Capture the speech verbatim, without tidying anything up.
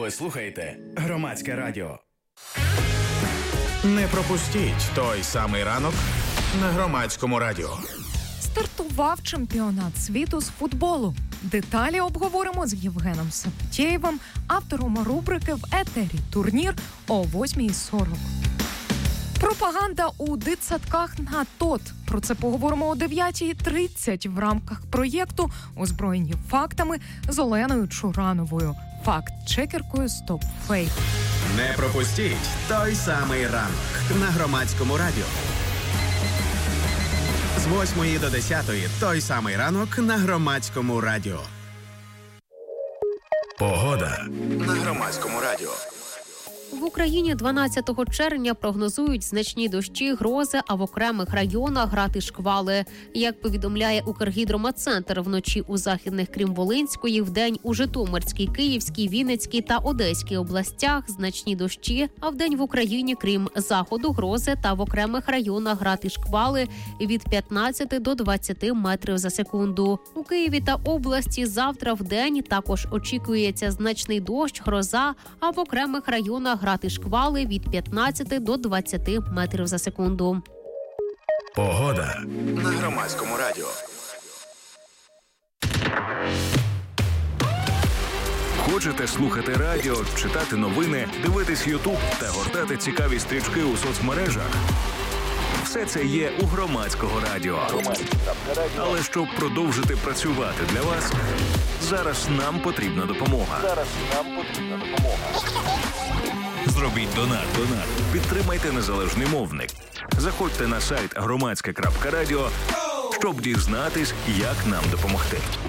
Ви слухаєте Громадське радіо. Не пропустіть той самий ранок на Громадському радіо. Стартував чемпіонат світу з футболу. Деталі обговоримо з Євгеном Савтєєвим, автором рубрики «В етері турнір» о восьмій сорок. Пропаганда у дитсадках на ТОТ. Про це поговоримо о дев'ятій тридцять в рамках проєкту «Озброєні фактами» з Оленою Чурановою, факт-чекеркою «Стоп Фейк». Не пропустіть той самий ранок на Громадському радіо. З восьмої до десятої той самий ранок на Громадському радіо. Погода на Громадському радіо. В Україні дванадцятого червня прогнозують значні дощі, грози, а в окремих районах грати шквали. Як повідомляє Укргідрометцентр, вночі у західних, крім Волинської, вдень у Житомирській, Київській, Вінницькій та Одеській областях значні дощі, а вдень в Україні, крім заходу, грози та в окремих районах грати шквали від п'ятнадцяти до двадцяти метрів за секунду. У Києві та області завтра вдень також очікується значний дощ, гроза, а в окремих районах грати шквали від п'ятнадцяти до двадцяти метрів за секунду. Погода на Громадському радіо. Хочете слухати радіо, читати новини, дивитись Ютуб та гортати цікаві стрічки у соцмережах? Все це є у Громадського радіо. Але щоб продовжити працювати для вас, зараз нам потрібна допомога. Зараз нам потрібна допомога. Зробіть донат. Донат. Підтримайте незалежний мовник. Заходьте на сайт громадське крапка радіо, щоб дізнатись, як нам допомогти.